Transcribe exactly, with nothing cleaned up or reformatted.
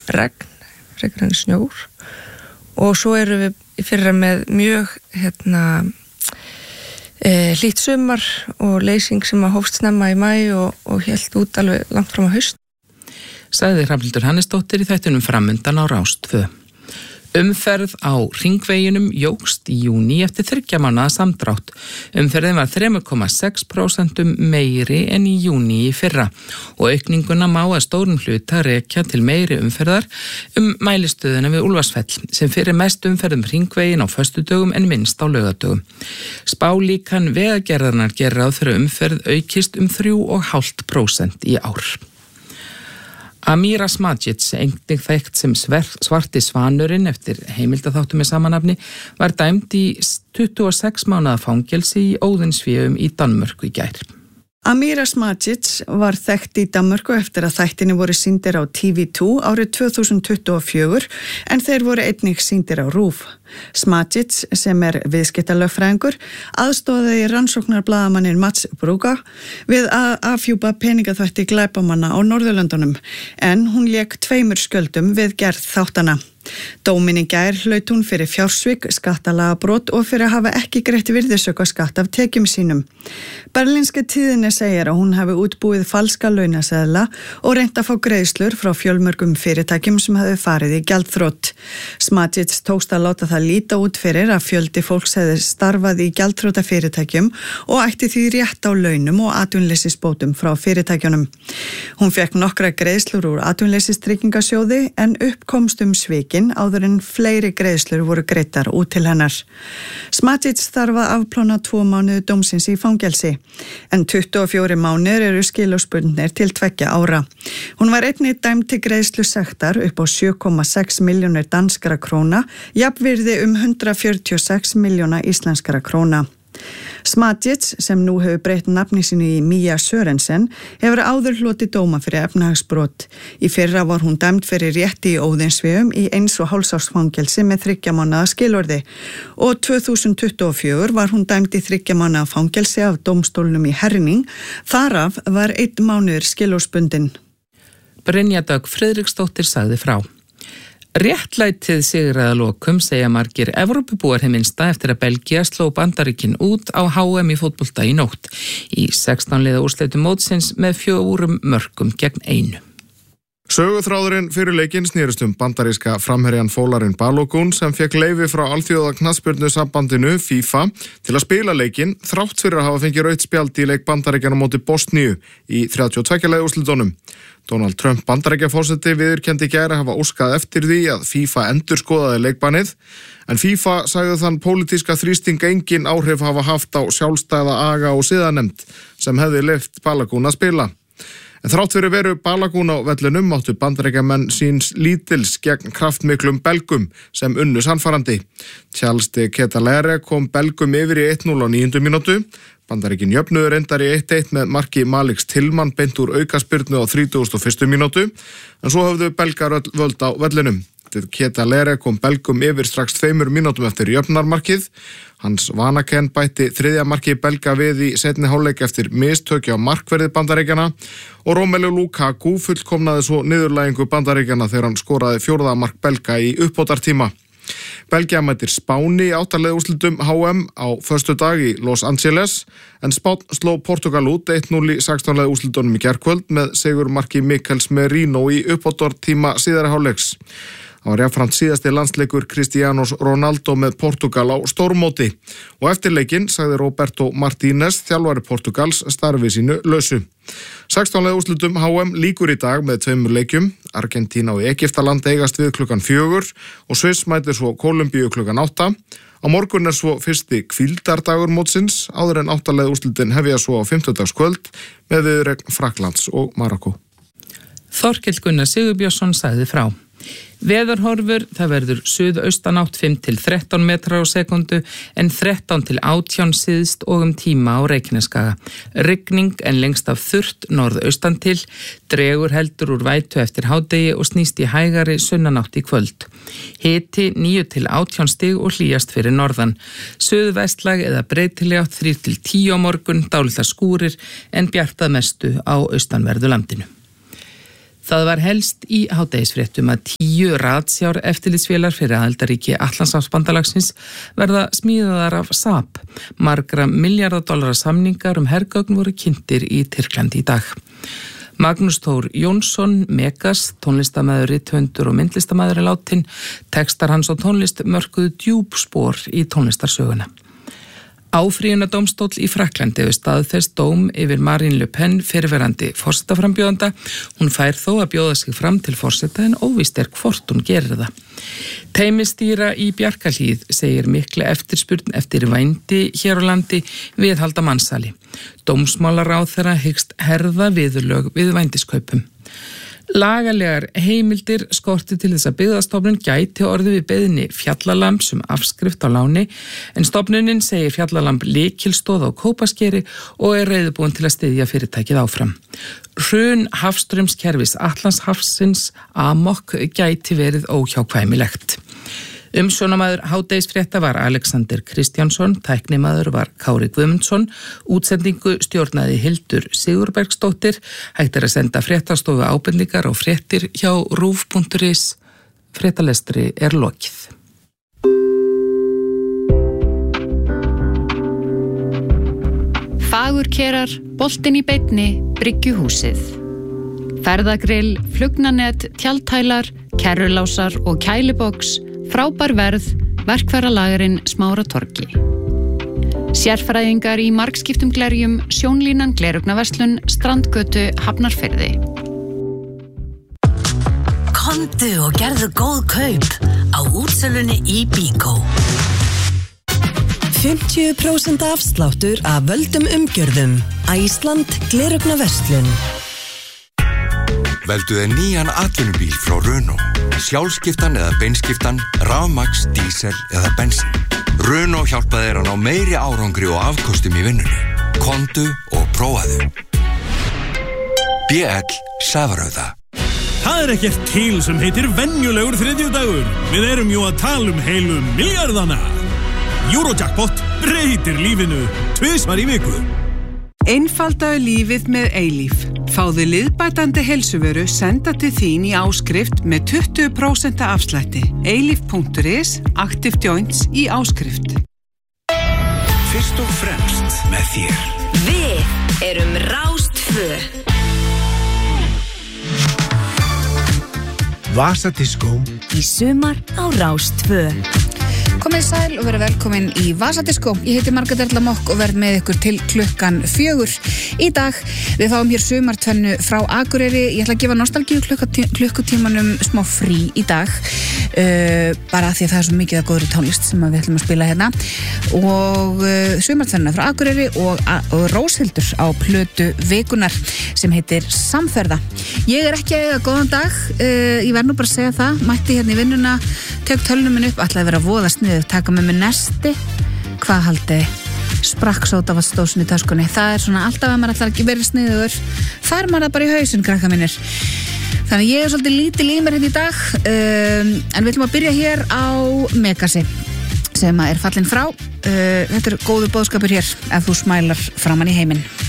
regn, frekar en snjór og svo erum við í fyrra með mjög hérna e, hlýtt sumar og leysing sem að hófst snemma í maí og, og hélt út alveg langt fram á haust. Sagði Hrafnhildur Hannesdóttir í þættinum Framundan á Rás tvö. Umferð á hringveginum jókst í júní eftir þriggja mánaða samdrátt. Umferðin var þrjú komma sex prósent meiri en í júní í fyrra og aukninguna má að stórum hluta rekja til meiri umferðar um mælistöðuna við Úlfarsfell sem fyrir mest umferðum hringvegin á föstudögum en minnst á laugardögum. Spálíkan vegagerðarnar gerir ráð fyrir umferð aukist um þrjú komma fimm prósent í ár. Amira Smajic, einnig þekkt sem svarti svanurinn eftir heimildaþáttum með samanafni, var dæmd í tuttugu og sex mánaða fangelsi í Óðinsvéum í Danmörku í gær. Amira Smajic var þekkt í Danmörku eftir að þættinni voru sýndir á T V tvö árið tvö þúsund tuttugu og fjögur en þeir voru einnig sýndir á RÚV. Smajic, sem er viðskiptalögfræðingur, aðstoðaði rannsóknarblaðamanninn Mats Brúga við að afhjúpa peningaþvætti glæpamanna á Norðurlöndunum en hún lék tveimur skjöldum við gerð þáttana. Dóminn í gær hlaut hún fyrir fjársvik, skattalagabrot og fyrir að hafa ekki greitt virðisaukaskatt af tekjum sínum. Berlínska tíðinni segir að hún hafi útbúið falska launaseðla og reynt að fá greiðslur frá fjölmörgum fyrirtækjum sem hafi farið í gjaldþrot. Smajic tókst að láta það líta út fyrir að fjöldi fólks hefði starfað í gjaldþrota fyrirtækjum og ætti því rétt á launum og atvinnleysisbótum frá fyrirtækjunum. Hún fekk nokkra greiðslur úr atvinnleysistryggingasjóði en uppkomst um svikin áður en fleiri greiðslur voru greiddar út til hennar. Smajic þarf að afplána tvo mánuði dómsins í fangelsi, en tuttugu og fjórir mánuðir eru skilorðsbundnir til tveggja ára. Hún var einnig dæmd til greiðslu sektar upp á sjö komma sex milljónir danskra króna, jafnvirði um hundrað fjörutíu og sex milljóna íslenskra króna. Smajic, sem nú hefur breytt nafni sínu í Mia Sørensen, hefur áður hlotið dóma fyrir efnahagsbrot. Í fyrra var hún dæmd fyrir rétti í Óðinsvéum í eins og hálfs árs fangelsi með þriggja mánaða skilorði og tvö þúsund tuttugu og fjögur var hún dæmd í þriggja mánaða fangelsi af dómstólnum í Herning, þaraf var einn mánuður skilorðsbundinn. Brynja Dögg Friðriksdóttir sagði frá. Réttlætið sigraði að lokum, segja margir Evrópubúar hið minnsta eftir að Belgía sló Bandaríkin út á H M í fótbolta í nótt í sextán liða úrslitum mótsins með fjórum mörkum gegn einu. Söguþráðurinn fyrir leikinn snerist um bandaríska framherjan Folarin Balogun sem fekk leyfi frá alþjóða knattspyrnusambandinu FIFA til að spila leikinn þrátt fyrir að hafa fengið rautt spjald í leik Bandaríkjanna á móti Bosníu í þrjátíu og tveggja liða úrslitunum. Donald Trump Bandaríkjaforseti viðurkenndi í gær að hafa óskað eftir því að FIFA endurskoðaði leikbannið, en FIFA sagði þann pólitíska þrýsting engin áhrif hafa haft á sjálfstæða aga og siðanefnd sem hefði leyft Balogun að spila. En þrátt fyrir veru Balogun á vellinum áttu Bandaríkjamenn síns lítils gegn kraftmiklum Belgum sem unnu sannfærandi. Charles de Ketelare kom Belgum yfir í eitt núll á níundu mínútu. Bandaríkin jöfnuðu reyndar í eitt eitt með marki Maliks Tillman beint úr aukaspyrnu á þrítugasta og fyrstu mínútu, en svo höfðu Belgar öll völd á vellinum. Ketelare kom Belgum yfir strax tveimur mínútum eftir jöfnarmarkið. Hans Vanaken bætti þriðja marki Belga við í seinni hálfleik eftir mistöki á markverði Bandaríkjana og Romelu Lukaku fullkomnaði svo niðurlægingu Bandaríkjana þegar hann skoraði fjórða mark Belga í uppbótartíma. Belgía mætir Spáni í átta liða úrslitum H M á föstudag í Los Angeles, en Spán sló Portugal út eitt núll í sextán liða úrslitunum í gærkvöld með sigurmarki Mikkels Merino í uppbótartíma síðari hálfleiks. Það var jafnframt síðasti landsleikur Cristiano Ronaldo með Portugal á stórmóti og eftir leikinn sagði Roberto Martínez, þjálfari Portugals, starfi sínu lausu. sextán liða úrslitum H M líkur í dag með tveimur leikjum. Argentína og Egyptaland eigast við klukkan fjögur og Sviss mætir svo Kólumbíu klukkan átta. Á morgun er svo fyrsti hvíldardagur mótsins áður en átta liða úrslitin hefja svo á fimmtudagskvöld með viðuregn Frakklands og Marokkó. Þorkell Gunnar Sigurbjörnsson sagði frá. Veðurhorfur, það verður suðaustanátt fimm til þrettán metrar á sekundu en þrettán til átján síðst og um tíma á Reykjaneskaga. Rigning en lengst af þurrt norðaustan til, dregur heldur úr vætu eftir hádegi og snýst í hægari sunnanátt í kvöld. Hiti níu til átján stig og hlýjast fyrir norðan. Suðvestlæg eða breytileg átt þrír til tíu á morgun, dálitlar skúrir en bjartað mestu á austanverðu landinu. Það var helst í hádegisfréttum að tíu ratsjár eftirlitsvélar fyrir aðildarríki Atlantshafsbandalagsins verða smíðaðar af Saab. Margra milljarðadollara samningar um hergögn voru kynntir í Tyrklandi í dag. Magnús Þór Jónsson, Megas, tónlistarmaður, rithöfundur og myndlistarmaður er látin. Textar hans og tónlist mörkuðu djúp spor í tónlistarsöguna. Áfrýjunardómstóll í Frakklandi hefur staðfest dóm yfir Marine Le Pen fyrrverandi forsetaframbjóðanda. Hún fær þó að bjóða sig fram til forseta en óvíst er hvort hún gerir það. Teymistýra í Bjarkarhlíð segir mikla eftirspurn eftir vændi hér á landi viðhalda mansali. Dómsmálaráðherra hyggst herða viðurlög við vændiskaupum. Lagalegar heimildir skorti til þess að byggðastofnun gæti orðið við beiðni Fjallalamb um afskrift á láni en stofnunin segir Fjallalamb lykilstóð á Kópaskeri og er reiðubúin til að styðja fyrirtækið áfram. Hrun hafstraumskerfis Atlantshafsins amok gæti verið óhjákvæmilegt. Umsjónamaður hádegisfrétta var Alexander Kristjánsson, tæknimaður var Kári Guðmundsson, útsendingu stjórnaði Hildur Sigurbergsdóttir, hægt er að senda fréttastofu ábendingar og fréttir hjá rúv punktur is. Fréttalestri er lokið. Fagurkerar, boltinn í beinni, Bryggjuhúsið. Ferðagrill, flugnanett, tjaldhælar, kerrulásar og kæliboks, frábær verð, verkfæralagarinn Smáratorgi. Sérfræðingar í margskiptum glerjum, Sjónlínan glerugnaverslun, Strandgötu, Hafnarfirði. Komdu og gerðu góð kaup á útsölunni í Bíkó. fimmtíu prósent afsláttur af völdum umgjörðum. Æsland glerugnaverslun. Veldu þér nýjan atvinnubíl frá Renault. Sjálfskiptan eða beinskiptan, rafmagns, dísel eða bensin. Renault hjálpa þér að ná meiri árangri og afkostum í vinnunni. Komdu og prófaðu. B L Safrauða. Það er ekkert til sem heitir venjulegur þriðjudagur. Við erum jú að tala um heilu miljardana. Eurojackpot breytir lífinu tvisvar í viku. Einfaldaðu lífið með Eilíf. Fáðu liðbætandi heilsuvöru senda til þín í áskrift með tuttugu prósent afslætti. eilíf punktur is, Active Joints í áskrift. Fyrst og fremst með þér. Við erum Rás tvö. Vasadiskó í sumar á Rás tvö. Komið sæl og verið velkomin í Vasadiskó. Ég heiti Margrét Erla Mokk og verð með ykkur til klukkan fjögur í dag. Við fáum hér sumartvennu frá Akureyri. Ég ætla að gefa nostalgíu klukkutímanum smá frí í dag. Uh, bara því að það er svo mikið að góðri tónlist sem við ætlum að spila hérna. Og uh, sumartvennu frá Akureyri og, og Róshildur á plötu vikunar sem heitir Samferða. Ég er ekki að eiga góðan dag. Uh, ég verð nú bara að segja það. Mætti hérna í vinnuna, tök tölnum minn upp, ætlaði að vera voða sniðug, taka með mig nesti. Hvað haldi? Sprakk sódavastósin í töskunni. Það er svona alltaf að maður ætlar ekki verið sniðugur. Það er maður bara í hausinn, krakka mínir. Þannig ég er svolítið lítil í mér hérna í dag, um, en við ætlum að byrja hér á Megasi sem er fallin frá. Uh, þetta er góðu boðskapur hér ef þú smælar framan í heiminn.